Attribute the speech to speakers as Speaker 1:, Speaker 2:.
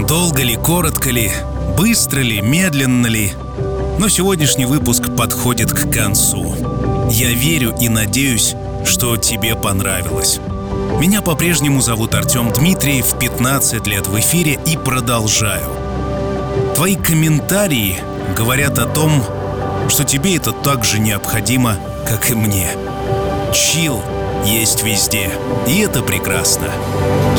Speaker 1: Долго ли, коротко ли, быстро ли, медленно ли, но сегодняшний выпуск подходит к концу. Я верю и надеюсь, что тебе понравилось. Меня по-прежнему зовут Артем Дмитриев, 15 лет в эфире и продолжаю. Твои комментарии говорят о том, что тебе это так же необходимо, как и мне. Чилл есть везде, и это прекрасно.